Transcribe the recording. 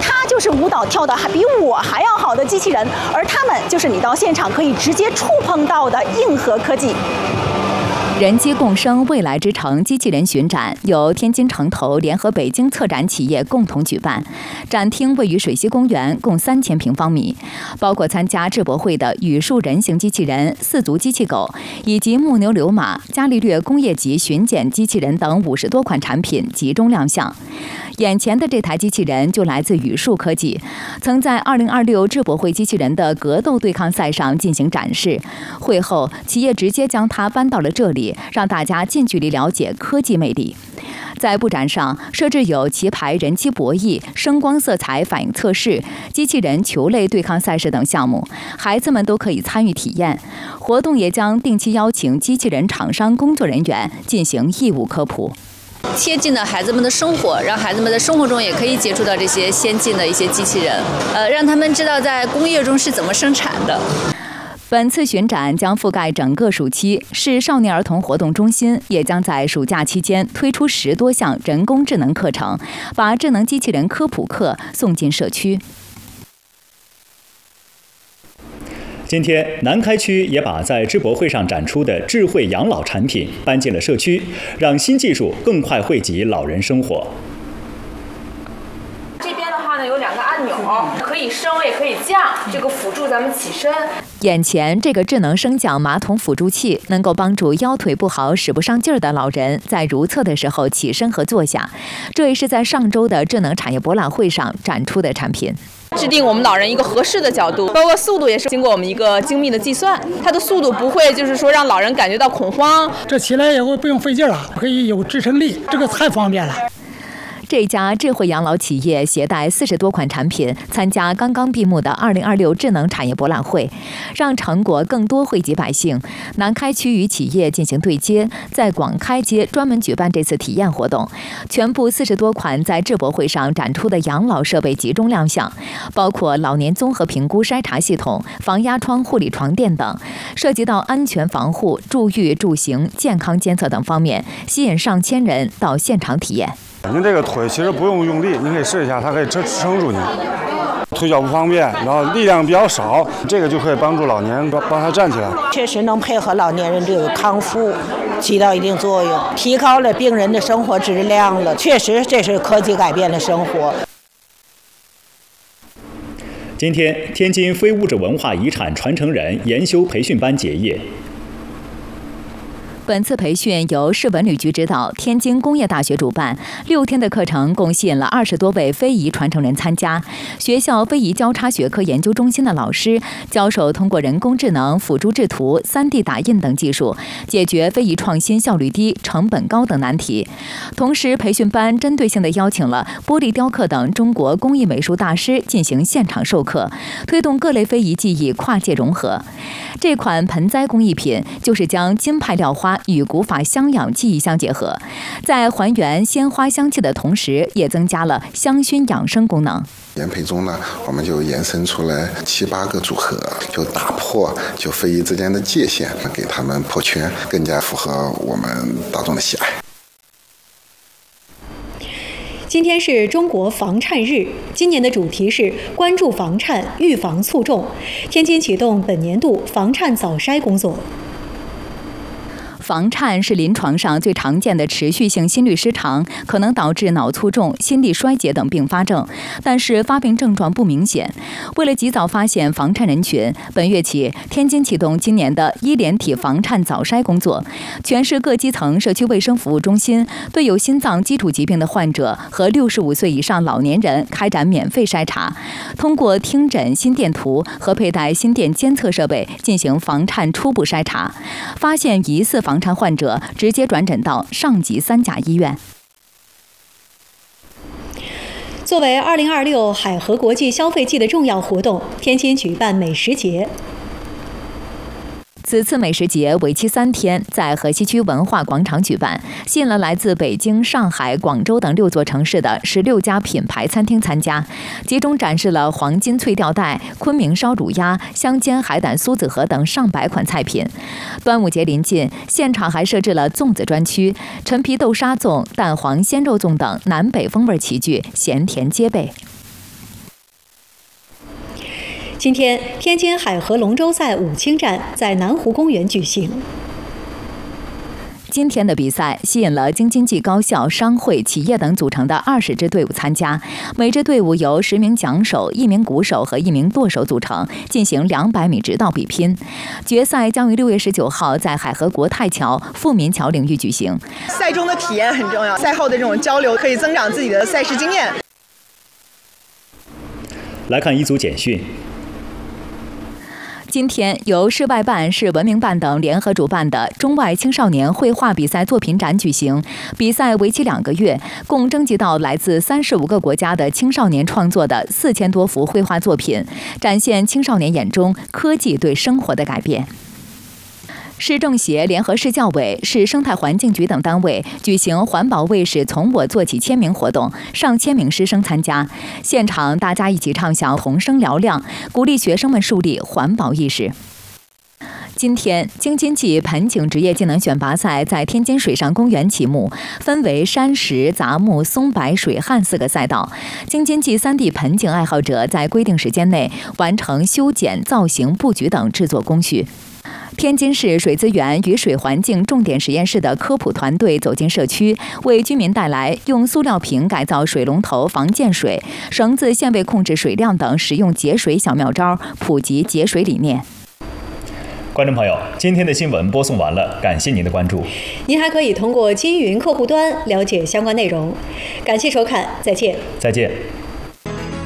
它就是舞蹈跳得比我还要好的机器人，而它们就是你到现场可以直接触碰到的硬核科技。 人机共生未来之城机器人巡展由天津城投联合北京策展企业共同举办，展厅位于水西公园，共3000平方米，包括参加智博会的语数人形机器人、4足机器狗，以及木牛流马、伽利略工业级巡检机器人等50多款产品集中亮相。眼前的这台机器人就来自宇树科技，曾在2026智博会机器人的格斗对抗赛上进行展示。会后，企业直接将它搬到了这里，让大家近距离了解科技魅力。在布展上设置有棋牌、人机博弈、声光色彩反应测试、机器人球类对抗赛事等项目，孩子们都可以参与体验。活动也将定期邀请机器人厂商工作人员进行义务科普。 贴近了孩子们的生活，让孩子们在生活中也可以接触到这些先进的一些机器人，让他们知道在工业中是怎么生产的。 本次巡展将覆盖整个暑期，市少年儿童活动中心也将在暑假期间推出10多项人工智能课程，把智能机器人科普课送进社区。 今天，南开区也把在智博会上展出的智慧养老产品搬进了社区，让新技术更快惠及老人生活。 这边的话呢，有2个按钮，可以升也可以降，这个辅助咱们起身。 眼前这个智能升降马桶辅助器，能够帮助腰腿不好、使不上劲儿的老人在如厕的时候起身和坐下。这也是在上周的智能产业博览会上展出的产品。 制定我们老人一个合适的角度，包括速度也是经过我们一个精密的计算，它的速度不会就是说让老人感觉到恐慌。 这起来以后不用费劲了，可以有支撑力，这个太方便了。 这家智慧养老企业携带40多款产品参加刚刚闭幕的2026智能产业博览会，让成果更多惠及百姓。南开区与企业进行对接，在广开街专门举办这次体验活动，全部40多款在智博会上展出的养老设备集中亮相，包括老年综合评估筛查系统、防压疮护理床垫等，涉及到安全防护、住育、住行、健康监测等方面，吸引上千人到现场体验。 您这个腿其实不用用力，您可以试一下，它可以支撑住你。腿脚不方便，然后力量比较少，这个就可以帮助老年人帮他站起来。 确实能配合老年人这个康复，起到一定作用，提高了病人的生活质量了。确实，这是科技改变了生活。 今天，天津非物质文化遗产传承人研修培训班结业。 本次培训由市文旅局指导，天津工业大学主办，6天的课程共吸引了20多位非遗传承人参加。学校非遗交叉学科研究中心的老师教授通过人工智能、辅助制图、3D 打印等技术，解决非遗创新效率低、成本高等难题。同时，培训班针对性地邀请了玻璃雕刻等中国工艺美术大师进行现场授课，推动各类非遗技艺跨界融合。这款盆栽工艺品就是将金派料花与古法香养技艺相结合，在还原鲜花香气的同时，也增加了香薰养生功能。 研培中呢，我们就延伸出来7、8个组合，就打破非遗之间的界限，给他们破圈，更加符合我们大众的喜爱。 今天是中国房产日，今年的主题是关注房产，预防促种。天津启动本年度房产早筛工作。 房颤是临床上最常见的持续性心律失常，可能导致脑卒中、心力衰竭等并发症，但是发病症状不明显。为了及早发现房颤人群，本月起，天津启动今年的1连体房颤早筛工作。全市各基层社区卫生服务中心对有心脏基础疾病的患者和65岁以上老年人开展免费筛查，通过听诊心电图和佩戴心电监测设备进行房颤初步筛查，发现疑似房颤患者直接转诊到上级3甲医院。 作为2026海河国际消费季的重要活动，天津举办美食节。 此次美食节为期3天，在河西区文化广场举办，吸引了来自北京、上海、广州等6座城市的16家品牌餐厅参加，集中展示了黄金脆吊带、昆明烧乳鸭、香煎海胆苏子河等上百款菜品。端午节临近，现场还设置了粽子专区，陈皮豆沙粽、蛋黄鲜肉粽等南北风味齐聚，咸甜皆备。 今天，天津海河龙舟赛武清站在南湖公园举行。 今天的比赛吸引了京津冀高校、商会、企业等组成的20支队伍参加，每支队伍由10名桨手、1名鼓手和1名舵手组成，进行200米直道比拼。决赛将于6月19号在海河国泰桥、富民桥领域举行。 赛中的体验很重要，赛后的这种交流可以增长自己的赛事经验。 来看一组简讯。 今天，由市外办、市文明办等联合主办的中外青少年绘画比赛作品展举行。比赛为期2个月，共征集到来自35个国家的青少年创作的4000多幅绘画作品，展现青少年眼中科技对生活的改变。市政协联合市教委、市生态环境局等单位举行环保卫士从我做起签名活动，上千名师生参加。现场大家一起唱响红声嘹亮，鼓励学生们树立环保意识。今天，京津冀盆景职业技能选拔赛在天津水上公园启幕，分为山石、杂木、松柏、水旱4个赛道。京津冀3地盆景爱好者在规定时间内完成修剪、造型、布局等制作工序。天津市水资源与水环境重点实验室的科普团队走进社区，为居民带来用塑料瓶改造水龙头防溅水、绳子限位控制水量等实用节水小妙招，普及节水理念。 观众朋友，今天的新闻播送完了，感谢您的关注。 您还可以通过金云客户端了解相关内容。感谢收看，再见。 再见。